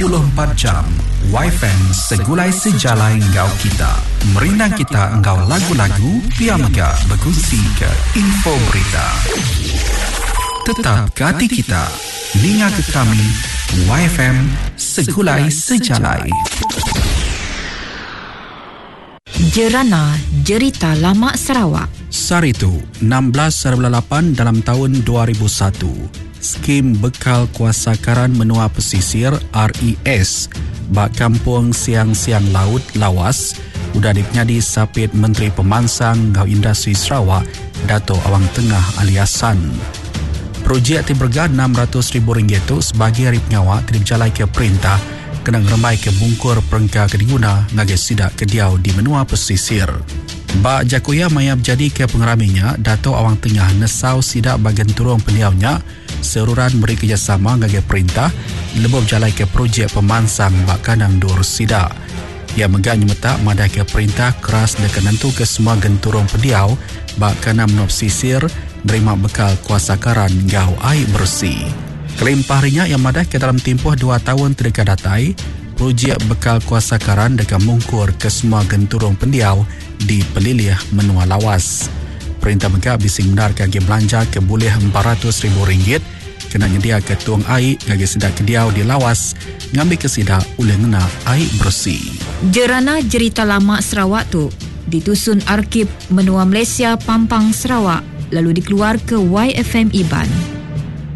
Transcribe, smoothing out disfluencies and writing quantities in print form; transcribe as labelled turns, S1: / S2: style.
S1: 24 jam. YFM segulai sejalai engkau kita. Merindang kita engkau lagu-lagu, pia mega berkongsi ke info berita. Tetap ke hati kita. Ninga ke kami, YFM segulai sejalai.
S2: Jerana Jerita Lama Sarawak.
S1: Saritu 16/8 dalam tahun 2001. Skim Bekal Kuasakaran Menua Pesisir RES bak Kampung Siang-Siang Laut Lawas sudah dipenyadi sapit Menteri Pemansang Gau Industri Sarawak Dato' Awang Tengah Aliasan. Projek tiberga RM600,000 itu sebagai hari pengawak terjalai ke perintah kena ngeremai ke bungkur perengka kediguna ngagai sidak kediau di Menua Pesisir. Bak Jakoya maya berjadi ke pengeraminya Dato' Awang Tengah nesau sidak bagian turun pendiaunya seruran beri kerjasama ngagai perintah lebih berjalai ke projek pemansang bak kandang dur sidak. Ia megah nyemetak madah ke perintah keras dekat nentu ke semua genturung pendiau bak kandang menua pesisir nerima bekal kuasakaran gau air bersih. Kelimpah harinya yang madah ke dalam tempoh 2 tahun terdekat datai, projek bekal kuasakaran dekat mungkur ke semua genturung pendiau di pelilih Menua Lawas. Perintah megah bising benarkan ke belanja ke boleh RM400,000 kena nyedia ke tuang air ngagi sedak kediau di Lawas ngambil ke sidak oleh ngena air bersih.
S2: Jerana Jerita Lama Sarawak tu ditusun Arkib Menua Malaysia Pampang Sarawak lalu dikeluar ke YFM Iban.